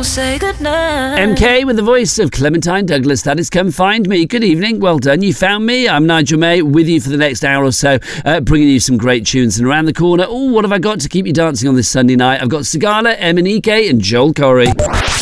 say goodnight. MK with the voice of Clementine Douglas. That is Come Find Me. Good evening. Well done. You found me. I'm Nigel May with you for the next hour or so, bringing you some great tunes. And around the corner, what have I got to keep you dancing on this Sunday night? I've got Sigala, Emanike and Joel Corey.